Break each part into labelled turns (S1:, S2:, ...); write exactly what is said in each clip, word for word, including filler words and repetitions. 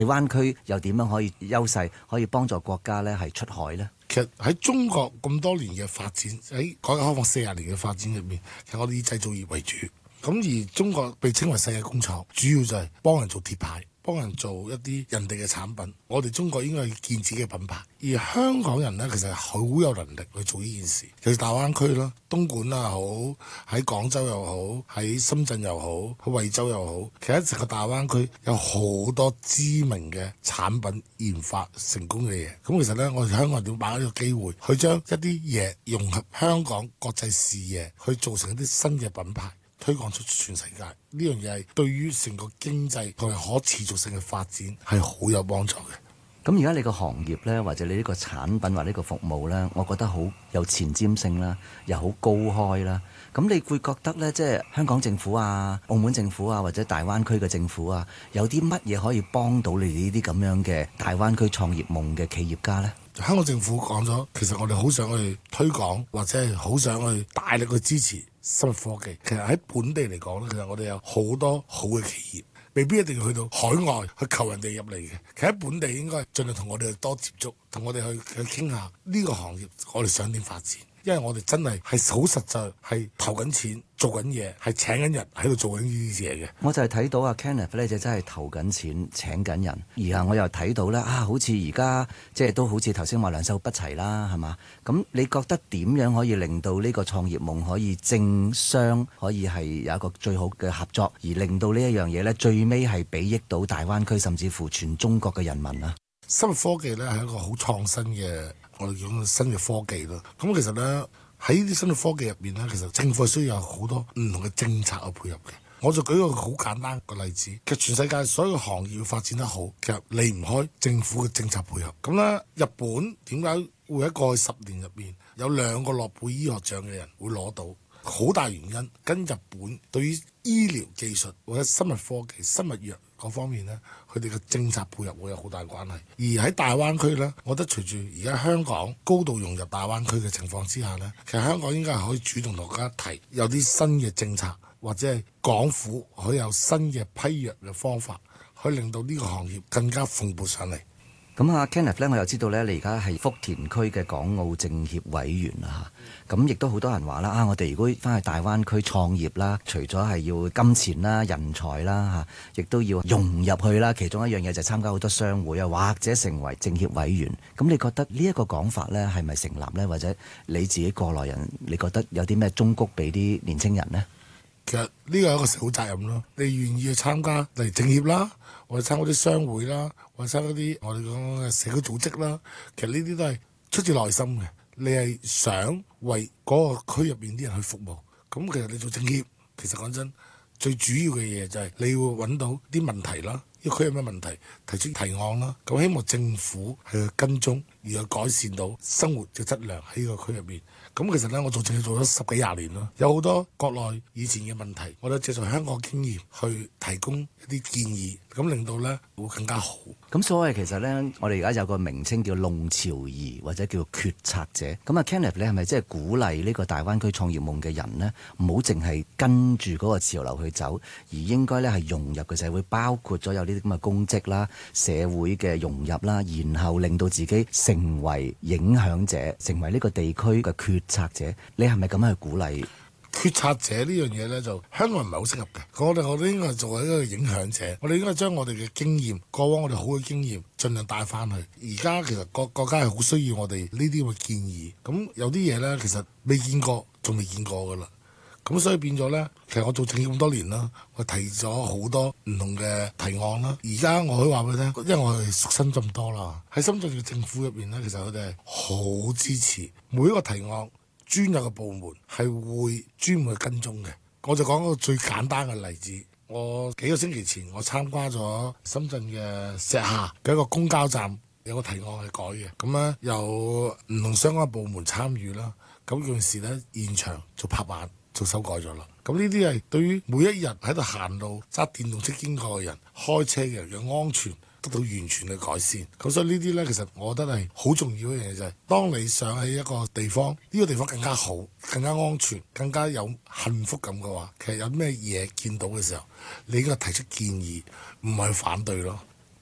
S1: 大灣區又點樣可以優勢，可以幫助國家咧係出海呢？
S2: 其實喺中國咁多年嘅發展，喺改革開放四十年嘅發展入面，其實我哋以製造業為主。咁而中國被稱為世界工廠，主要就係幫人做鐵牌，幫人做一啲人哋嘅產品。我哋中國應該係建自己嘅品牌，而香港人呢，其實好有能力去做呢件事。其實大灣區啦，東莞啊好，喺廣州又好，喺深圳又好，喺惠州又好，其實成個大灣區有好多知名嘅產品研發成功嘅嘢。咁其實呢，我哋香港人點把握呢個機會，去將一啲嘢融合香港國際視野，去做成一啲新嘅品牌，推廣出全世界。呢樣嘢係對於成個經濟同埋可持續性嘅發展係好有幫助嘅。
S1: 咁而家你個行業呢，或者你呢個產品或呢個服務呢，我覺得好有前瞻性啦，又好高開啦。咁你會覺得呢，即係香港政府啊、澳門政府啊，或者大灣區嘅政府啊，有啲乜嘢可以幫到你哋呢啲咁樣嘅大灣區創業夢嘅企業家呢？
S2: 香港政府講咗，其實我哋好想去推廣，或者係好想去大力去支持生物科技。其實喺本地嚟講咧，其實我哋有好多好嘅企業，未必一定要去到海外去求人哋入嚟嘅。其實喺本地應該盡量同我哋去多接觸，同我哋去去傾下呢個行業，我哋想點發展。因為我哋真係係好實在，係投緊錢做緊嘢，係請緊人喺度做緊呢啲嘢嘅。
S1: 我就係睇到阿 Kenneth 咧就真係投緊錢請緊人，而係我又睇到咧啊，好似而家即係都好似頭先話良莠不齊啦，係嘛？咁你覺得點樣可以令到呢個創業夢可以正商，可以係有一個最好嘅合作，而令到呢一樣嘢咧最尾係裨益到大灣區甚至乎全中國嘅人民啊？
S2: 生物科技咧係一個好創新嘅。我哋講新嘅科技咯，咁其實咧喺呢啲新嘅科技入邊咧，其實政府係需要有好多唔同嘅政策去配合嘅。我就舉個好簡單嘅例子，其實全世界所有行業要發展得好，其實離唔開政府嘅政策配合。咁咧，日本點解會喺過去十年入邊有兩個諾貝爾醫學獎嘅人會攞到？好大原因跟日本對於醫療技術或者生物科技、生物藥嗰方面呢，佢哋嘅政策配合會有好大關係。而喺大灣區呢，我覺得隨住而家香港高度融入大灣區嘅情況之下呢，其實香港應該係可以主動同大家提有啲新嘅政策，或者係港府可以有新嘅批藥嘅方法，可以令到呢個行業更加蓬勃上嚟。
S1: 咁啊 Kenneth 咧，我又知道咧，你而家係福田區嘅港澳政協委員啦嚇，咁亦都好多人話啦，啊，我哋如果翻去大灣區創業啦，除咗係要金錢啦、人才啦嚇，亦都要融入去啦。其中一樣嘢就係參加好多商會啊，或者成為政協委員。咁你覺得呢一個講法咧係咪成立咧？或者你自己過來人，你覺得有啲咩忠告俾啲年青人呢？
S2: 其實呢個係一個社會責任咯，你願意去參加例如政協啦，或者參加啲商會啦，或者參加啲我哋講嘅社區組織啦，其實呢啲都係出自內心嘅，你係想為嗰個區入邊啲人去服務。咁其實你做政協，其實講真，最主要嘅嘢就係你會揾到啲問題啦，呢個區有咩問題，提出提案啦。咁希望政府係去跟蹤，而去改善到生活嘅質量喺呢個區入邊。咁其實咧，我做政協做咗十幾廿年啦，有好多國內以前嘅問題，我都借助香港經驗去提供一啲建議，咁令到咧會更加好。
S1: 咁所謂其實咧，我哋而家有個名稱叫弄潮兒或者叫決策者。咁啊 Kenneth 你係咪即係鼓勵呢個大灣區創業夢嘅人呢？唔好淨係跟住嗰個潮流去走，而應該咧係融入嘅社會，包括咗有呢啲咁嘅公職啦、社會嘅融入啦，然後令到自己成為影響者，成為呢個地區嘅決策者。你係咪咁樣去鼓勵？
S2: 決策者呢樣嘢呢，就香港人唔係好適合嘅。我哋我哋應該做一個影響者，我哋應該將我哋嘅經驗，過往我哋好嘅經驗，盡量帶翻去。而家其實國國家係好需要我哋呢啲咁嘅建議。咁有啲嘢呢，其實未見過，仲未見過噶啦。咁所以變咗呢，其實我做政協咁多年啦，我提咗好多唔同嘅提案啦。而家我可以話俾你聽，因為我係熟深圳咁多啦，喺深圳嘅政府入邊呢，其實佢哋係好支持每一個提案。專有嘅部門係會專門去跟蹤嘅。我就講個最簡單嘅例子，我幾個星期前我參加咗深圳嘅石廈嘅一個公交站，有個提案去改嘅。咁咧有唔同相關部門參與啦。咁件事咧現場做拍板做修改咗啦。咁呢啲係對於每一日喺度行路揸電動車經過嘅人、開車嘅人嘅安全得到完全嘅改善。咁所以呢啲呢，其實我覺得係好重要一樣嘢，就係當你想喺一個地方，呢個地方更加好、更加安全、更加有幸福感嘅話，其實有咩嘢見到嘅時候，你應該提出建議，唔係反對咯。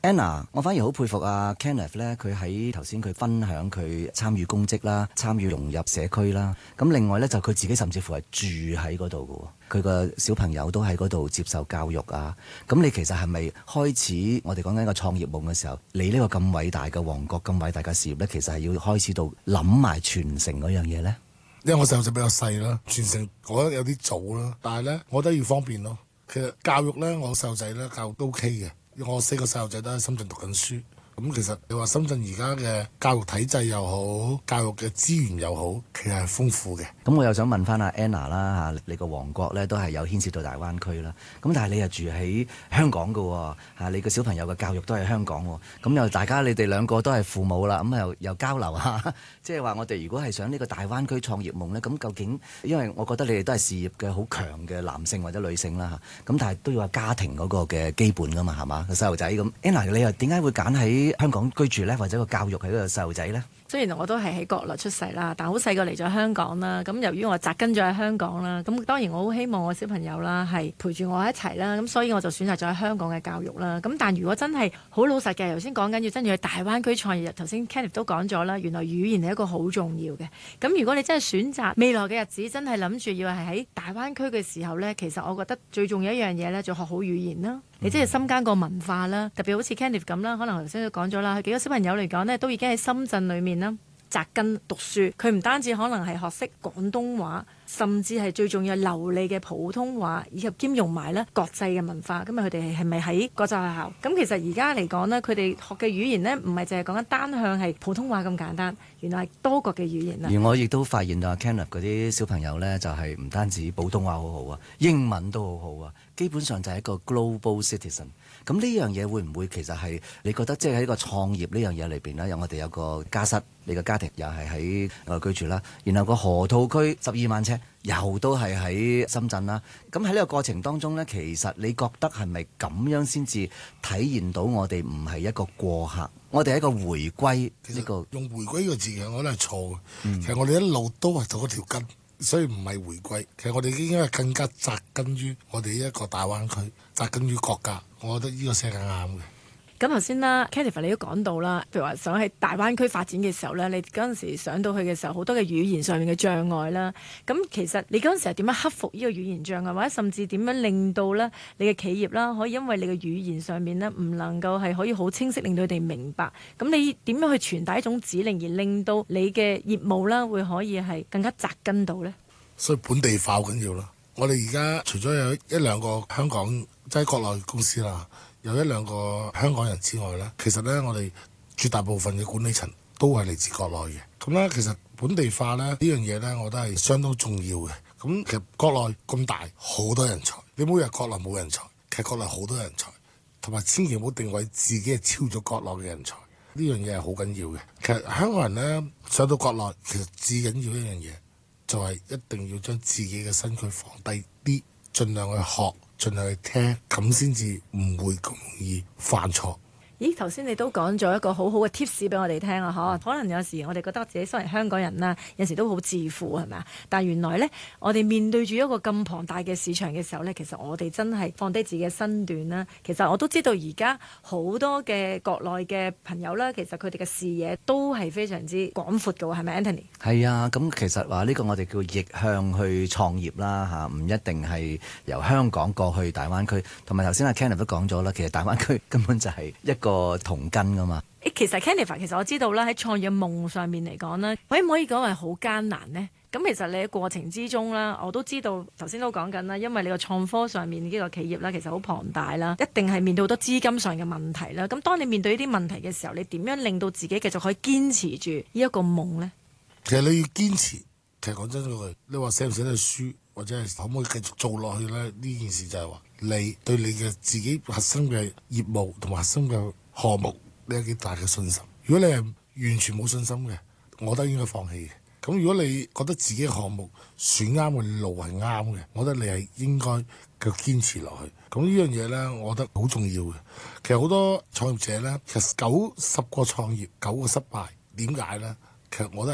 S1: Anna，我反而好佩服阿 Kenneth 咧，佢喺頭先佢分享佢參與公職啦，參與融入社區啦。咁另外咧就佢自己甚至乎係住喺嗰度嘅，佢個小朋友都喺嗰度接受教育啊。咁你其實係咪開始我哋講緊個創業夢嘅時候，你呢個咁偉大嘅王國、咁偉大嘅事業咧，其實係要開始到諗埋傳承嗰樣嘢咧？
S2: 因為我細路仔比較細啦，傳承我覺得有啲早啦，但係咧我覺得要方便咯。其實教育咧，我細路仔咧教育都 OK 嘅。我四個細路仔都喺深圳讀緊書，咁其實你話深圳而家嘅教育體制又好，教育嘅資源又好，其實係豐富嘅。
S1: 咁我又想問翻阿 Anna 啦嚇，你個王國咧都係有牽涉到大灣區啦，咁但係你又住喺香港嘅喎嚇，你個小朋友嘅教育都係香港喎，咁又大家你哋兩個都係父母啦，咁又又交流下，即係話我哋如果係想呢個大灣區創業夢咧，咁究竟因為我覺得你哋都係事業嘅好強嘅男性或者女性啦嚇，咁但係都要有家庭嗰個嘅基本噶嘛係嘛，個細路仔咁 Anna 你又點解會揀喺香港居住咧，或者個教育喺個細路仔咧？
S3: 雖然我都係喺國內出世啦，但好細個嚟咗香港啦。咁由於我扎根咗喺香港啦，咁當然我好希望我小朋友啦係陪住我一齊啦。咁所以我就選擇咗喺香港嘅教育啦。咁但如果真係好老實嘅，頭先講緊要真要去大灣區創業，頭先 Kenneth 都講咗啦，原來語言係一個好重要嘅。咁如果你真係選擇未來嘅日子，真係諗住要係喺大灣區嘅時候呢，其實我覺得最重要一樣嘢呢，就學好語言啦。你即係深耕個文化啦，特別好似 Kenneth 咁啦，可能頭先都講咗啦，佢幾個小朋友嚟講呢，都已經喺深圳裏面啦扎根讀書。佢唔單止可能係學識廣東話，甚至係最重要流利嘅普通話，以及兼容埋咧國際嘅文化。咁啊，佢哋係咪喺國際學校？咁其實而家嚟講呢，佢哋學嘅語言呢，唔係淨係講緊單向係普通話咁簡單，原來係多國嘅語言啦。
S1: 而我亦都發現啊 Kenneth 嗰啲小朋友呢，就係唔單止普通話好好啊，英文都好好啊，基本上就係一個 global citizen。咁呢樣嘢會唔會其實係你覺得即係喺個創業呢樣嘢裏邊呢？有我哋有個家室，你個家庭又係喺外居住啦，然後個河套區十二萬尺又都係喺深圳啦。咁喺呢個過程當中呢，其實你覺得係咪咁樣先至體現到我哋唔係一個過客，我哋係一個回歸呢個？
S2: 用回歸呢個字嘅，我覺得係錯嘅。
S1: 嗯、
S2: 其實我哋一路都係做嗰條根，所以唔係回歸。其實我哋已經係更加扎根於我哋呢一個大灣區，扎根於國家。我覺得呢個先係啱嘅。
S3: 咁頭先啦 Kenneth 你都講到啦，譬如話想喺大灣區發展嘅時候呢，你嗰陣時上到去嘅時候，好多嘅語言上面嘅障礙啦。咁其實你嗰陣時係點樣克服呢個語言障礙，或者甚至點樣令到呢你嘅企業啦，可以因為你嘅語言上面呢唔能夠係可以好清晰令到佢哋明白，咁你點樣去傳達一種指令，而令到你嘅業務啦會可以係更加扎根到呢？
S2: 所以本地化好緊要啦。我哋而家除咗有一兩個香港即係國內公司啦，有一兩個香港人之外呢，其實呢，我哋絕大部分嘅管理層都係嚟自國內嘅。咁呢，其實本地化呢呢樣嘢呢，我覺得係相當重要嘅。咁其實國內咁大，好多人才，你唔好以為國內冇人才，其實國內好多人才，同埋千祈唔好定位自己係超咗國內嘅人才，呢樣嘢係好緊要嘅。其實香港人呢，上到國內，其實至緊要一樣嘢就係一定要將自己嘅身軀放低啲，盡量去學。盡量去聽，咁先至唔會咁容易犯錯。
S3: 咦，頭先你都講咗一個好好嘅 tips 俾我哋聽啊！嗬，可能有時我哋覺得自己身為香港人啦，有時都好自負係咪啊？但係原來呢，我哋面對住一個咁龐大嘅市場嘅時候呢，其實我哋真係放低自己嘅身段啦。其實我都知道而家好多嘅國內嘅朋友啦，其實佢哋嘅視野都係非常之廣闊嘅喎，係咪 Anthony？
S1: 係啊，咁其實話呢個我哋叫逆向去創業啦嚇，唔一定係由香港過去大灣區。同埋頭先阿 Kenneth 都講咗啦，其實大灣區根本就係一個同根噶嘛。誒，
S3: 其實 Kenneth 其實我知道啦，喺創業夢上面嚟講呢，可唔可以講係好艱難呢？咁其實你喺過程之中啦，我都知道頭先都講緊啦，因為你個創科上面呢個企業啦，其實好龐大啦，一定係面對好多資金上嘅問題啦。咁當你面對呢啲問題嘅時候，你點樣令到自己繼續可以堅持住呢一個夢呢？
S2: 其實你要堅持，其實講真嗰句，你話寫唔寫得書，或者係可唔可以繼續做落去呢？呢件事就係話你對你嘅自己核心嘅業務同埋核心嘅項目，你有幾大嘅信心？如果你係完全冇信心嘅，我覺得應該放棄嘅。咁如果你覺得自己嘅項目選啱嘅路係啱嘅，我覺得你係應該繼續堅持落去。咁呢樣嘢呢，我覺得好重要嘅。其實好多創業者呢，其實九十個創業九個失敗，點解呢？其實我都係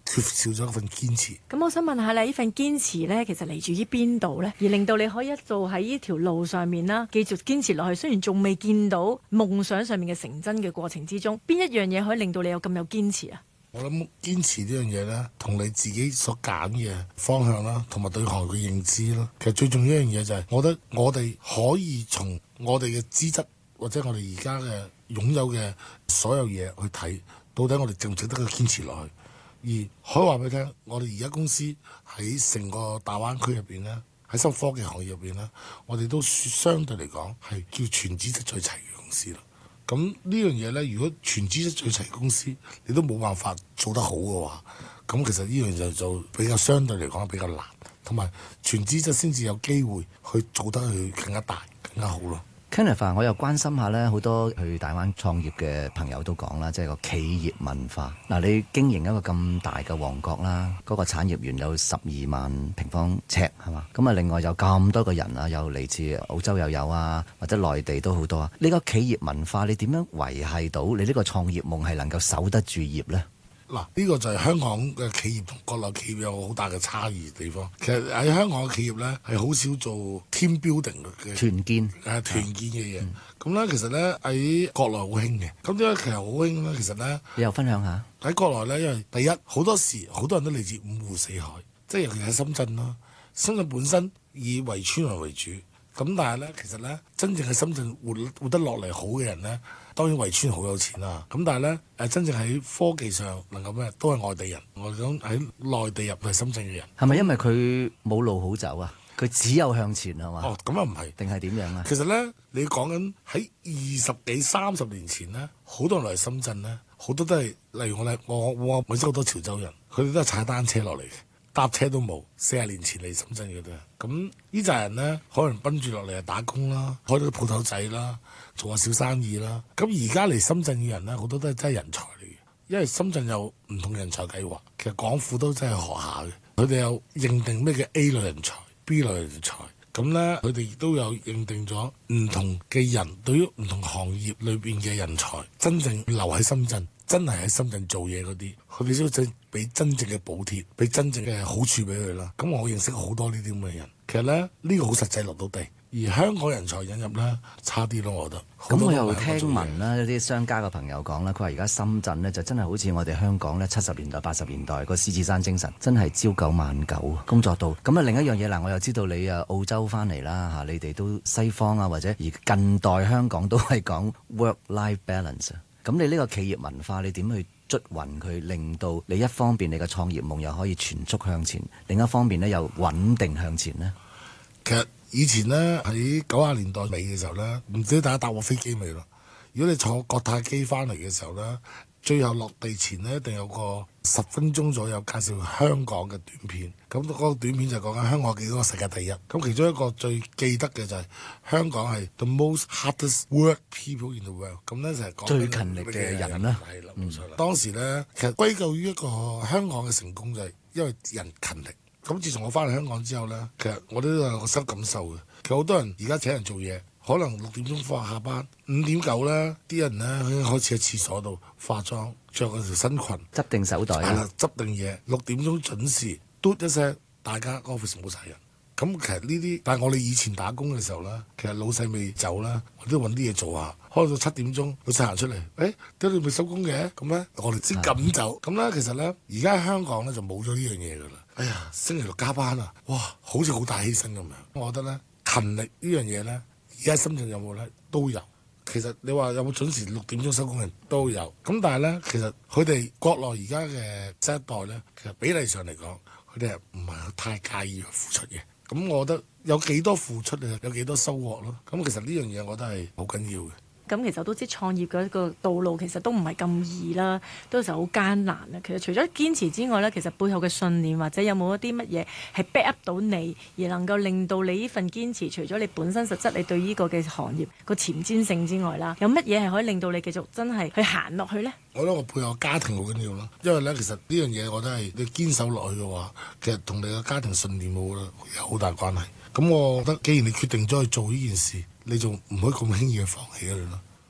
S2: 缺少咗一份堅持。
S3: 咁我想問下你呢份堅持呢，其實嚟自於邊度呢？而令到你可以一路喺呢條路上面啦，繼續堅持落去。雖然仲未見到夢想上面嘅成真嘅過程之中，邊一樣嘢可以令到你有咁有堅持啊？
S2: 我諗堅持呢樣嘢呢，同你自己所揀嘅方向啦，同埋對行嘅認知啦。其實最重要一樣嘢就係，我覺得我哋可以從我哋嘅資質或者我哋而家嘅擁有嘅所有嘢去睇，到底我哋值唔值得去堅持落去。而可以話俾你聽，我哋而家公司喺成個大灣區入邊呢，喺生物科技行業入邊呢，我哋都相對嚟講係叫全資質最齊嘅公司啦。咁呢樣嘢呢，如果全資質最齊嘅公司你都冇辦法做得好嘅話，咁其實呢樣就就比較相對嚟講比較難，同埋全資質先至有機會去做得去更加大、更加好咯。
S1: Kenneth，我又關心下咧，好多去大灣創業嘅朋友都講啦，即係個企業文化。嗱，你經營一個咁大嘅王國啦，嗰個產業園有十二萬平方尺係嘛？咁啊，另外有咁多個人啊，又嚟自澳洲又有啊，或者內地都好多啊。呢個企業文化你點樣維繫到你呢個創業夢係能夠守得住業呢？
S2: 嗱，呢個就係香港嘅企業同國內企業有好大嘅差異地方。其實喺香港嘅企業呢，係好少做 team building 嘅
S1: 團建，
S2: 誒團建嘅嘢。咁呢、嗯，其實呢，喺國內好興嘅。咁點解其實好興呢？其實呢，
S1: 你又分享下
S2: 喺國內呢，因為第一好多時好多人都嚟自五湖四海，即係尤其喺深圳啦。深圳本身以圍村人為主，咁但係呢，其實呢，真正喺深圳活活得落嚟好嘅人呢，當然圍村好有錢啦，咁但係咧誒，真正喺科技上能夠咩，都係外地人。我哋講喺內地入去深圳嘅人，
S1: 係咪因為佢冇路好走啊？佢只有向前係嘛？
S2: 哦，咁啊唔係，
S1: 定係點樣啊？
S2: 其實咧，你講緊喺二十幾三十年前咧，好多人嚟深圳咧，好多都係例如我咧，我我認識好多潮州人，佢哋都係踩單車落嚟嘅。搭車都冇，四十年前嚟深圳嘅都係。咁呢扎人呢，可能奔住落嚟啊打工啦，開到鋪頭仔啦，做下小生意啦。咁而家嚟深圳嘅人呢，好多都係真係人才嚟嘅，因為深圳有唔同人才計劃，其實港府都真係學下嘅。佢哋有認定咩叫 A 類人才、B 類人才，咁呢，佢哋亦都有認定咗唔同嘅人對於唔同行業裏邊嘅人才，真正留喺深圳。真係喺深圳做嘢嗰啲，佢哋都真俾真正嘅補貼，俾真正嘅好處俾佢啦。咁我認識好多呢啲咁嘅人，其實咧呢、呢個好實際落到地，而香港人才引入咧差啲咯，我覺得。
S1: 咁我又聽聞啦，一啲商家嘅朋友講啦，佢話而家深圳呢就真係好似我哋香港呢七十年代八十年代個獅子山精神，真係朝九晚九工作到。咁啊另一樣嘢嗱，我又知道你啊澳洲翻嚟啦嚇，你哋都西方啊或者而近代香港都係講 work-life balance。咁你呢個企業文化，你點去捽勻佢，令到你一方面你嘅創業夢又可以全速向前，另一方面呢又穩定向前呢？
S2: 其實以前呢，喺九十年代尾嘅時候呢，唔知大家搭過飛機未咯？如果你坐國泰機翻嚟嘅時候呢，最後落地前呢，一定有個十分鐘左右介紹香港嘅短片。咁嗰個短片就講緊香港幾多個世界第一。咁其中一個最記得嘅就係香港係 the most hardest work people in the world。咁呢就係講
S1: 最勤力嘅人啦。
S2: 係啦，冇錯啦。當時呢，其實歸咎於一個香港嘅成功就係因為人勤力。咁自從我翻嚟香港之後呢，其實我都有個深感受嘅。其實好多人而家請人做嘢，可能六點鐘放下班，五點九呢啲人呢已經開始喺廁所度化妝，着嗰條新裙，
S1: 執定手袋
S2: 啊，執定嘢，六點鐘準時，嘟一聲，大家 office 冇晒人。咁其實呢啲，但係我哋以前打工嘅時候呢，其實老細未走啦，我都揾啲嘢做下，開到七點鐘，老細行出嚟，誒、欸，點解你未收工嘅？咁呢，我哋先咁走。咁呢，其實呢，而家喺香港呢，就冇咗呢樣嘢噶啦。哎呀，星期六加班啊，哇，好似好大犧牲咁樣。我覺得呢，勤力呢樣嘢呢，而家深圳有冇呢？都有。其實你話有冇準時六點鐘收工人都有。咁但係呢，其實佢哋國內而家嘅新一代呢，其實比例上嚟講，佢哋係唔係太介意去付出嘅。咁我覺得有幾多付出啊，有幾多收穫咯。咁其實呢樣嘢我覺得係好緊要嘅。
S3: 咁其實我都知創業嘅一個道路其實都唔係咁易啦，都有時好艱難啊。其實除咗堅持之外呢，其實背後嘅信念或者有冇一啲乜嘢係 back up 到你，而能夠令到你呢份堅持，除咗你本身實質你對呢個嘅行業個前瞻性之外啦，有乜嘢係可以令到你繼續真係去行落去呢？
S2: 我覺得我配合家庭好緊要咯，因為呢，其實呢樣嘢我覺得係你堅守落去嘅話，其實同你嘅家庭信念冇啦有好大關係。咁我覺得既然你決定咗去做呢件事，你就唔可以咁輕易去放棄佢咯。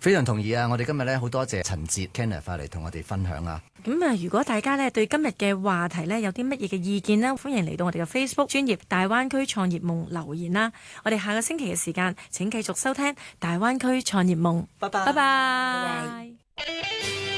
S1: 非常同意啊！我哋今日咧好多謝陳捷 Kenneth 嚟同我哋分享啊！
S3: 咁啊，如果大家咧對今日嘅話題咧有啲乜嘢嘅意見啦，歡迎嚟到我哋嘅 Facebook 專頁大灣區創業夢留言啦。我哋下個星期嘅時間請繼續收聽大灣區創業夢。拜拜。拜拜。